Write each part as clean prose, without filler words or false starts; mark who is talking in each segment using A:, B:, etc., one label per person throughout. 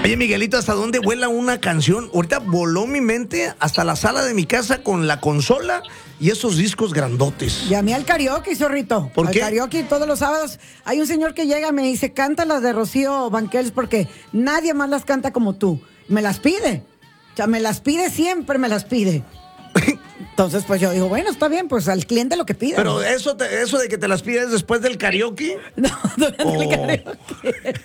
A: Oye, Miguelito, ¿hasta dónde vuela una canción? Ahorita voló mi mente hasta la sala de mi casa con la consola y esos discos grandotes.
B: Llamé al karaoke, zorrito.
A: ¿Por qué?
B: Al karaoke todos los sábados. Hay un señor que llega y me dice, canta las de Rocío Banquels porque nadie más las canta como tú. Me las pide. O sea, me las pide siempre, me las pide. Entonces, pues yo digo, bueno, está bien, pues al cliente lo que pida.
A: Pero eso de que te las pides después del karaoke.
B: No, durante el
A: Oh.
B: karaoke.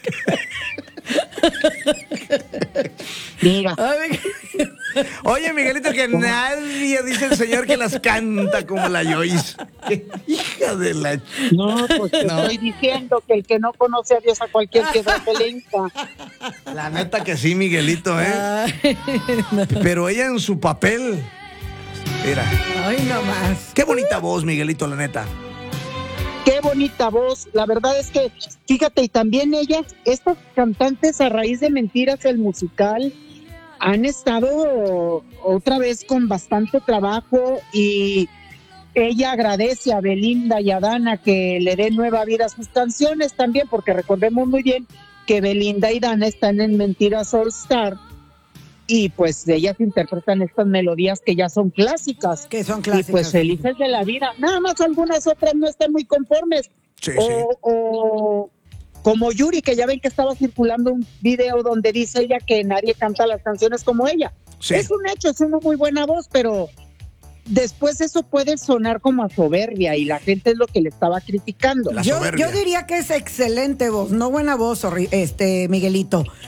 C: Mira,
B: Ay,
A: Oye, Miguelito, que nadie dice el señor que las canta como la Joyce. Qué hija de la...
C: no, pues te estoy diciendo que el que no conoce a Dios a cualquier piedra se le hinca.
A: La neta que sí, Miguelito, ¿eh?
B: ay,
A: Pero ella en su papel. Mira,
B: ay, no más.
A: qué bonita voz, Miguelito, la neta.
C: Qué bonita voz, la verdad es que, fíjate, y también ellas, estas cantantes a raíz de Mentiras, el musical, han estado otra vez con bastante trabajo y ella agradece a Belinda y a Dana que le den nueva vida a sus canciones también, porque recordemos muy bien que Belinda y Dana están en Mentiras All Star y pues ellas interpretan estas melodías que ya son clásicas.
B: Que son
C: Y
B: clásicas.
C: pues felices de la vida. Nada más algunas otras no están muy conformes.
A: Sí,
C: O como Yuri, que ya ven que estaba circulando un video donde dice ella que nadie canta las canciones como ella.
A: Sí.
C: Es un hecho, es una muy buena voz, pero después eso puede sonar como a soberbia y la gente es lo que le estaba criticando.
A: La
B: Yo
A: soberbia.
B: diría que es excelente voz, no buena voz, Miguelito.